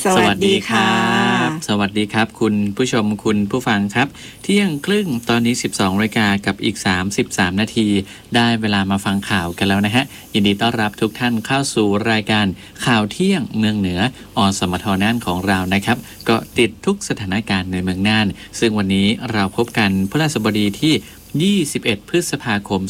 สวัสดีครับสวัสดีครับคุณผู้ชมคุณผู้ฟังครับเที่ยงครึ่งตอนนี้ 12 นาฬิกากับอีก33นาทีได้เวลามาฟังข่าวกันแล้วนะฮะยินดีต้อนรับทุกท่านเข้าสู่รายการข่าวเที่ยงเมืองเหนืออสมทน่านของเรานะครับก็ติดทุกสถานการณ์ในเมืองน่านซึ่งวันนี้เราพบกันพฤหัสบดีที่21 พฤษภาคม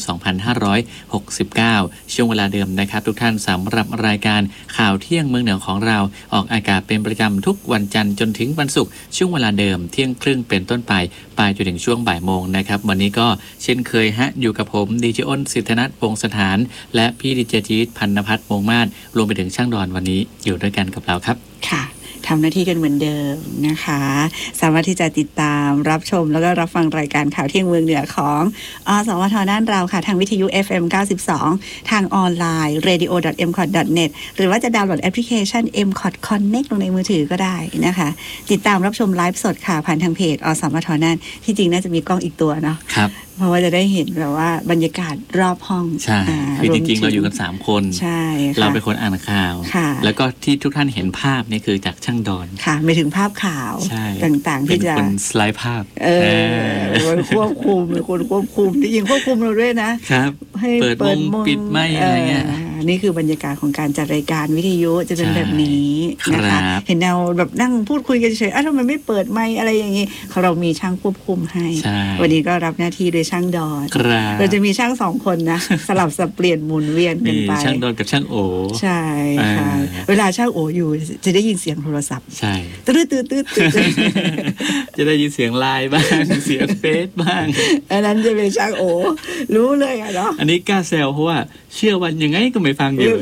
2569 ช่วงเวลาเดิมนะครับทุกท่านสำหรับรายการข่าวเที่ยงเมืองเหนือของเราออกอากาศเป็นประจำทุกวันจันทร์จนถึงวันศุกร์ช่วงเวลาเดิมเที่ยงครึ่งเป็นต้นไปจนถึงช่วงบ่ายโมงนะครับวันนี้ก็เช่นเคยฮะอยู่กับผมดีเจอ้นสิทธนัทวงศ์สถานและพี่ดีเจจี๊ดพันนภัทรวงศ์มาศรวมไปถึงช่างดอนวันนี้อยู่ด้วยกันกับเราครับค่ะทำหน้าที่กันเหมือนเดิมนะคะสามารถที่จะติดตามรับชมแล้วก็รับฟังรายการข่าวเที่ยงเมืองเหนือของอสมทน่านเราค่ะทางวิทยุ FM 92ทางออนไลน์ radio.mcot.net หรือว่าจะดาวน์โหลดแอปพลิเคชัน mcot connect ลงในมือถือก็ได้นะคะติดตามรับชมไลฟ์สดค่ะผ่านทางเพจอสมทน่านที่จริงน่าจะมีกล้องอีกตัวเนาะครับเพราะว่าจะได้เห็นแบบว่าบรรยากาศรอบห้องใช่คือจริงๆเราอยู่กัน3คนใช่เราเป็นคนอ่านข่าวแล้วก็ที่ทุกท่านเห็นภาพนี่คือจากช่างดอนค่ะไม่ถึงภาพข่าวต่างๆที่จะเป็นคนสไลด์ภาพคนควบคุมเป็นคนควบคุมที่ยิงควบคุมเราด้วยนะครับให้เปิดมงปิดไม่อะไรเงี้ยนี่คือบรรยากาศของการจัดรายการวิทยุจะเป็นแบบนี้นะคะเห็นเราแบบนั่งพูดคุยกันเฉยๆทำไมไม่เปิดไมค์อะไรอย่างงี้เรามีช่างควบคุมให้วันนี้ก็รับหน้าที่โดยช่างดอนเราจะมีช่าง2คนนะสลับสับเปลี่ยนหมุนเวียนกันไปช่างดอนกับช่างโอใช่ค่ะเวลาช่างโออยู่จะได้ยินเสียงโทรศัพท์ใช่ตื้อจะได้ยินเสียงไลน์บ้างเสียงเฟซบ้างอันนั้นจะเป็นช่างโอรู้เลยอ่ะเนาะอันนี้กล้าแซวเพราะว่าเชื่อวันยังไงก็ไม่ฟังอยู่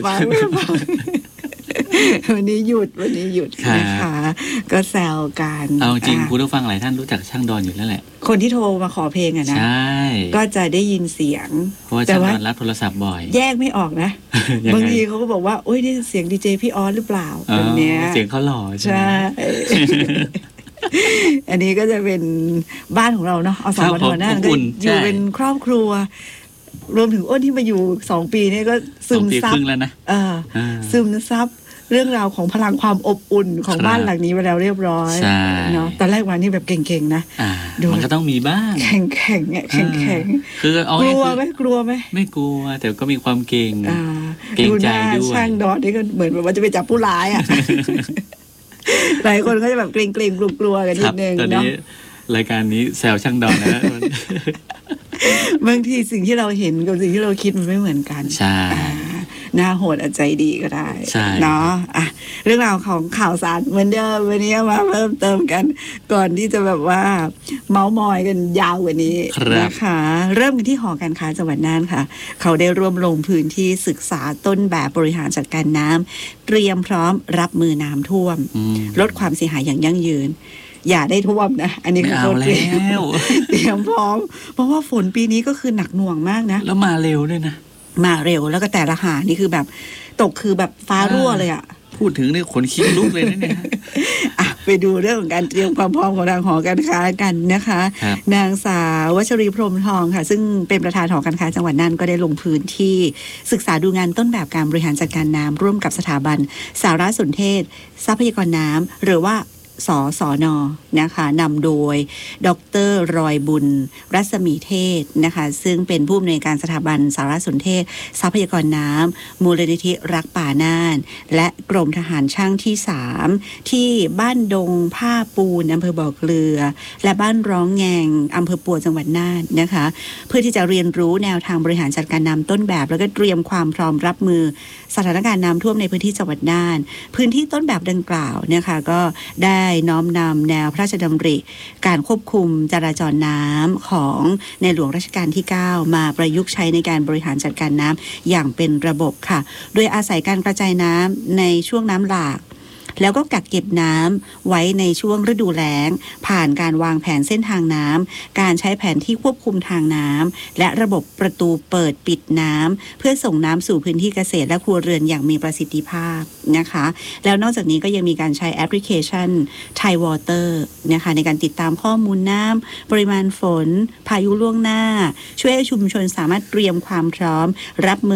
วันนี้หยุดนะคะก็แซวกันเอาจริงคุณผู้ฟังหลายท่านรู้จักช่างดอนอยู่แล้วแหละคนที่โทรมาขอเพลงอะนะใช่ก็จะได้ยินเสียงเพราะว่าช่างดอนรับโทรศัพท์บ่อยแยกไม่ออกนะบางทีเขาก็บอกว่าโอ๊ยนี่เสียงดีเจพี่ออสหรือเปล่าแบบเนี้ยเสียงเขาหล่อใช่อันนี้ก็จะเป็นบ้านของเราเนาะอสมทน่านก็อยู่เป็นครอบครัวรวมถึงอ้นที่มาอยู่2ปีนี่ก็ซึมซับซึมซับเรื่องราวของพลังความอบอุ่นของบ้านหลังนี้ไปแล้วเรียบร้อยเนาะตอนแรกวันนี้แบบเก่งๆนะมันก็ต้องมีบ้างแข็งๆแข็งๆคือกลัวไหมไม่กลัวแต่ก็มีความเก่งใจด้วยช่างดอดนี่ก็เหมือนแบบว่าจะไปจับผู้ร้ายอ่ะหลายคนก็จะแบบเกรงๆกลัวๆกันนิดนึงเนาะรายการนี้แซวช่างดอนนะบางทีสิ่งที่เราเห็นกับสิ่งที่เราคิดมันไม่เหมือนกันใช่หน้าโหดอาจใจดีก็ได้เนาะอ่ะเรื่องราวของข่าวสารเหมือนเดิมวันนี้มาเพิ่มเติมกันก่อนที่จะแบบว่าเม้ามอยกันยาวกว่านี้นะคะเริ่มกันที่หอการค้าจังหวัดน่านค่ะเขาได้ร่วมลงพื้นที่ศึกษาต้นแบบบริหารจัดการน้ำเตรียมพร้อมรับมือน้ำท่วมลดความเสียหายอย่างยั่งยืนอย่าได้ท่วมนะอันนี้คือเขาเตรียมพร้อมเพราะว่าฝนปีนี้ก็คือหนักหน่วงมากนะแล้วมาเร็วด้วยนะมาเร็วแล้วก็แต่ละหานี่คือแบบตกคือแบบฟ้ารั่วเลยอ่ะพูดถึงนี่ขนคิ้วลุกเลยนะเนี่ยไปดูเรื่องของการเตรียมความพร้อมของทางหอการค้ากันนะคะนางสาววัชรีพรหมทองค่ะซึ่งเป็นประธานหอการค้าจังหวัดน่านก็ได้ลงพื้นที่ศึกษาดูงานต้นแบบการบริหารจัดการน้ำร่วมกับสถาบันสารสนเทศทรัพยากรน้ำหรือว่าสสน.นะคะนำโดยดร.รอยบุญรัศมีเทศนะคะซึ่งเป็นผู้อำนวยการสถาบันสารสนเทศทรัพยากรน้ำมูลนิธิรักป่าน่านและกรมทหารช่างที่3ที่บ้านดงผ้าปูนอำเภอบ่อเกลือและบ้านร้องแงงอำเภอปัวจังหวัดน่านนะคะเพื่อที่จะเรียนรู้แนวทางบริหารจัดการน้ำต้นแบบแล้วก็เตรียมความพร้อมรับมือสถานการณ์น้ำท่วมในพื้นที่จังหวัดน่านพื้นที่ต้นแบบดังกล่าวนะคะก็ได้น้อมนำแนวพระราชดำริการควบคุมจราจรน้ำของในหลวงรัชกาลที่9มาประยุกต์ใช้ในการบริหารจัดการน้ำอย่างเป็นระบบค่ะโดยอาศัยการกระจายน้ำในช่วงน้ำหลาก แล้วก็กักเก็บน้ำไว้ในช่วงฤดูแล้งผ่านการวางแผนเส้นทางน้ำการใช้แผนที่ควบคุมทางน้ำและระบบประตูเปิดปิดน้ำเพื่อส่งน้ำสู่พื้นที่เกษตรและครัวเรือนอย่างมีประสิทธิภาพนะคะแล้วนอกจากนี้ก็ยังมีการใช้แอปพลิเคชัน Thai Water นะคะในการติดตามข้อมูลน้ำปริมาณฝนพายุล่วงหน้าช่วยให้ชุมชนสามารถเตรียมความพร้อมรับมือ